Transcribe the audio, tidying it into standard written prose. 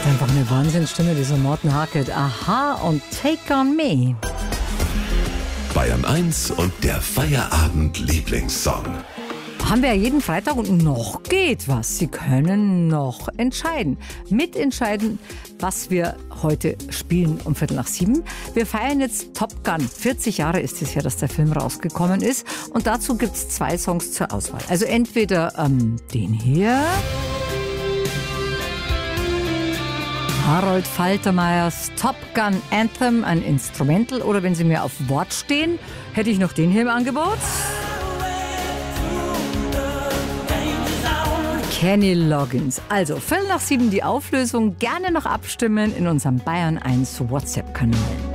Einfach eine Wahnsinnsstimme, dieser Morten Harket. Aha und Take on Me. Bayern 1 und der Feierabend-Lieblingssong. Haben wir ja jeden Freitag und noch geht was. Sie können noch entscheiden. Mitentscheiden, was wir heute spielen um 6:15. Wir feiern jetzt Top Gun. 40 Jahre ist es ja, dass der Film rausgekommen ist. Und dazu gibt es 2 Songs zur Auswahl. Also entweder den hier. Harold Faltermeyers Top Gun Anthem, ein Instrumental. Oder wenn Sie mir auf Wort stehen, hätte ich noch den hier im Angebot. Kenny Loggins. Also 6:15 die Auflösung. Gerne noch abstimmen in unserem Bayern 1 WhatsApp-Kanal.